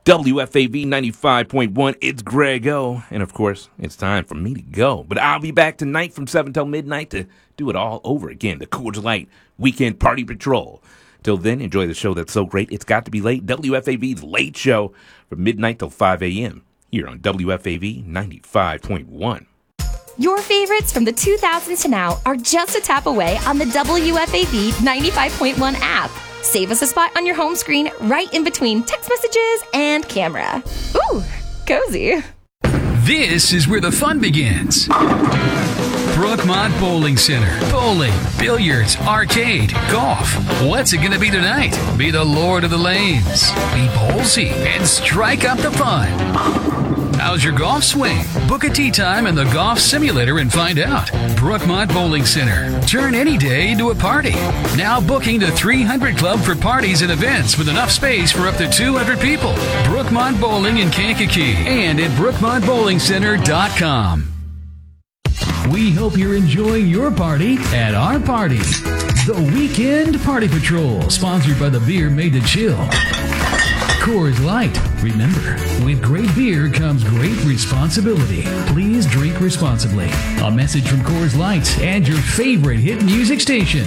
WFAV 95.1, it's Greg O. And of course, it's time for me to go. But I'll be back tonight from 7 till midnight to do it all over again. The Coors Light Weekend Party Patrol. Till then, enjoy the show that's so great, it's got to be late. WFAV's Late Show from midnight till 5 a.m. here on WFAV 95.1. Your favorites from the 2000s to now are just a tap away on the WFAV 95.1 app. Save us a spot on your home screen right in between text messages and camera. Ooh, cozy. This is where the fun begins. Brookmont Bowling Center. Bowling, billiards, arcade, golf. What's it going to be tonight? Be the Lord of the Lanes. Be ballsy and strike up the fun. How's your golf swing? Book a tee time in the golf simulator and find out. Brookmont Bowling Center. Turn any day into a party. Now booking the 300 Club for parties and events with enough space for up to 200 people. Brookmont Bowling in Kankakee and at BrookmontBowlingCenter.com. We hope you're enjoying your party at our party. The Weekend Party Patrol, sponsored by the beer made to chill. Coors Light. Remember, with great beer comes great responsibility. Please drink responsibly. A message from Coors Light and your favorite hit music station,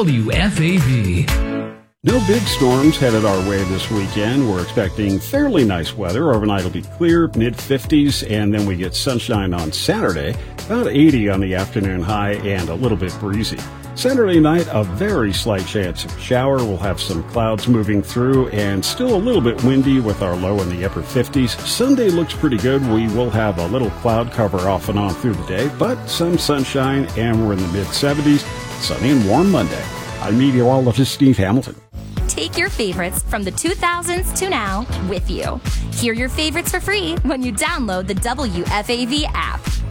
WFAV. No big storms headed our way this weekend. We're expecting fairly nice weather. Overnight will be clear, mid-50s, and then we get sunshine on Saturday, about 80 on the afternoon high and a little bit breezy. Saturday night, a very slight chance of shower. We'll have some clouds moving through and still a little bit windy with our low in the upper 50s. Sunday looks pretty good. We will have a little cloud cover off and on through the day, but some sunshine, and we're in the mid-70s. Sunny and warm Monday. I'm meteorologist Steve Hamilton. Take your favorites from the 2000s to now with you. Hear your favorites for free when you download the WFAV app.